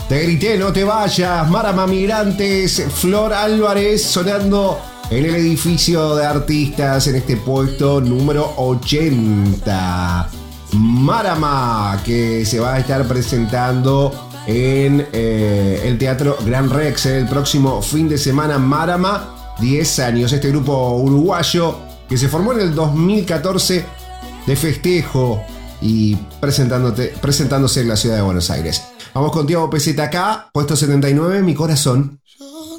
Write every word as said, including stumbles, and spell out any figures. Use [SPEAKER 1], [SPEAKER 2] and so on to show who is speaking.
[SPEAKER 1] Te grité, no te vayas. Marama Migrantes, Flor Álvarez sonando en el edificio de artistas en este puesto número ochenta. Marama, que se va a estar presentando en eh, el Teatro Gran Rex el próximo fin de semana. Marama, diez años. Este grupo uruguayo que se formó en el dos mil catorce de festejo y presentándose en la ciudad de Buenos Aires. Vamos con Tiago P Z K, puesto setenta y nueve, Mi Corazón.